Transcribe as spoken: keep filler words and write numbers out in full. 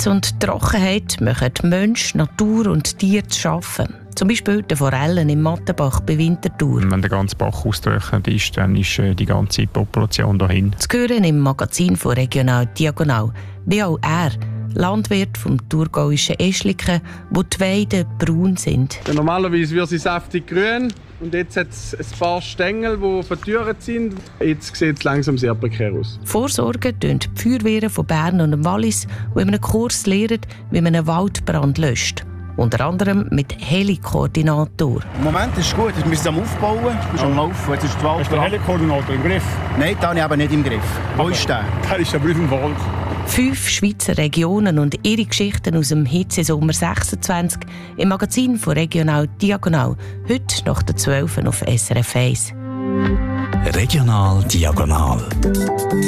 Hitze und Trockenheit machen Mensch, Natur und Tiere zu schaffen. Zum Beispiel die Forellen im Mattenbach bei Winterthur. Wenn der ganze Bach ausgetrocknet ist, dann ist die ganze Population dahin. Zu hören im Magazin von Regional Diagonal. Wie auch er, Landwirt vom thurgauischen Eschliken, wo die Weiden braun sind. Ja, normalerweise wird sie saftig grün und jetzt hat es ein paar Stängel, die vertürt sind. Jetzt sieht es langsam sehr prekär aus. Vorsorgen tun die Feuerwehren von Bern und dem Wallis, die in einem Kurs lernen, wie man einen Waldbrand löscht. Unter anderem mit Heli-Koordinator. Im Moment ist es gut, wir sind am Aufbauen, du bist am Laufen. Jetzt ist die Wald. Hast du den Heli-Koordinator im Griff? Nein, den habe ich aber nicht im Griff. Wo aber ist der? Der ist aber auf dem Wald. Fünf Schweizer Regionen und ihre Geschichten aus dem Hitzesommer sechsundzwanzig im Magazin von Regional Diagonal. Heute nach der zwölf auf S R F eins. Regional Diagonal.